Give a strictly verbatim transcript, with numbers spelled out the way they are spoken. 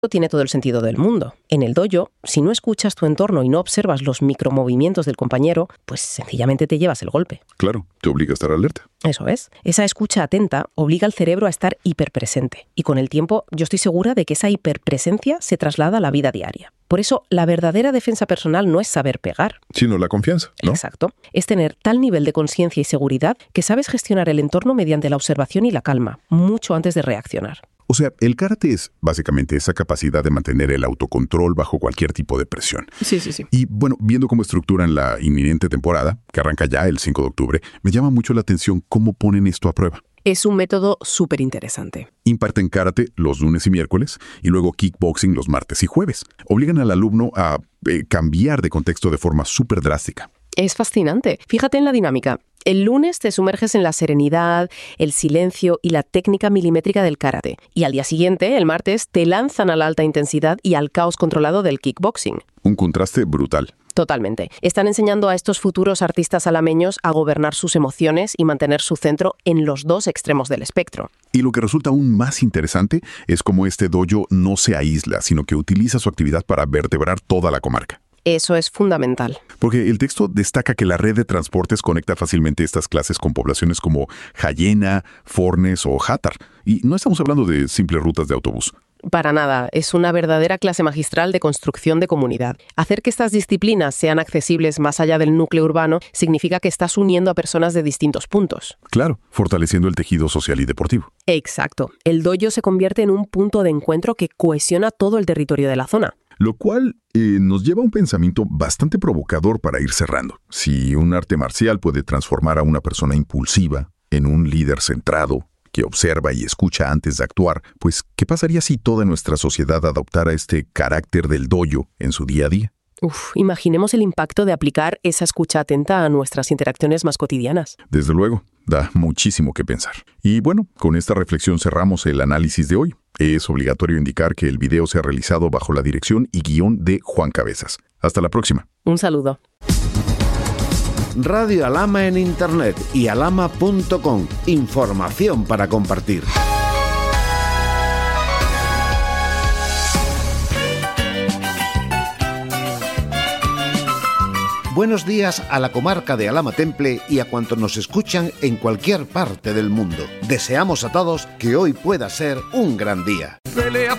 tiene todo el sentido del mundo. En el dojo, si no escuchas tu entorno y no observas los micromovimientos del compañero, pues sencillamente te llevas el golpe. Claro, te obliga a estar alerta. Eso es. Esa escucha atenta obliga al cerebro a estar hiperpresente. Y con el tiempo, yo estoy segura de que esa hiperpresencia se traslada a la vida diaria. Por eso, la verdadera defensa personal no es saber pegar. Sino la confianza, ¿no? Exacto. Es tener tal nivel de conciencia y seguridad que sabes gestionar el entorno mediante la observación y la calma, mucho antes de reaccionar. O sea, el karate es básicamente esa capacidad de mantener el autocontrol bajo cualquier tipo de presión. Sí, sí, sí. Y bueno, viendo cómo estructuran la inminente temporada, que arranca ya el cinco de octubre, me llama mucho la atención cómo ponen esto a prueba. Es un método súper interesante. Imparten karate los lunes y miércoles y luego kickboxing los martes y jueves. Obligan al alumno a eh, cambiar de contexto de forma súper drástica. Es fascinante. Fíjate en la dinámica. El lunes te sumerges en la serenidad, el silencio y la técnica milimétrica del karate. Y al día siguiente, el martes, te lanzan a la alta intensidad y al caos controlado del kickboxing. Un contraste brutal. Totalmente. Están enseñando a estos futuros artistas alameños a gobernar sus emociones y mantener su centro en los dos extremos del espectro. Y lo que resulta aún más interesante es cómo este dojo no se aísla, sino que utiliza su actividad para vertebrar toda la comarca. Eso es fundamental. Porque el texto destaca que la red de transportes conecta fácilmente estas clases con poblaciones como Jayena, Fornes o Játar. Y no estamos hablando de simples rutas de autobús. Para nada, es una verdadera clase magistral de construcción de comunidad. Hacer que estas disciplinas sean accesibles más allá del núcleo urbano significa que estás uniendo a personas de distintos puntos. Claro, fortaleciendo el tejido social y deportivo. Exacto. El dojo se convierte en un punto de encuentro que cohesiona todo el territorio de la zona. Lo cual eh, nos lleva a un pensamiento bastante provocador para ir cerrando. Si un arte marcial puede transformar a una persona impulsiva en un líder centrado, que observa y escucha antes de actuar, pues, ¿qué pasaría si toda nuestra sociedad adoptara este carácter del dojo en su día a día? Uf, imaginemos el impacto de aplicar esa escucha atenta a nuestras interacciones más cotidianas. Desde luego, da muchísimo que pensar. Y bueno, con esta reflexión cerramos el análisis de hoy. Es obligatorio indicar que el video se ha realizado bajo la dirección y guión de Juan Cabezas. Hasta la próxima. Un saludo. Radio Alhama en Internet y alhama punto com. Información para compartir. Buenos días a la comarca de Alhama Temple y a cuantos nos escuchan en cualquier parte del mundo. Deseamos a todos que hoy pueda ser un gran día. Pelea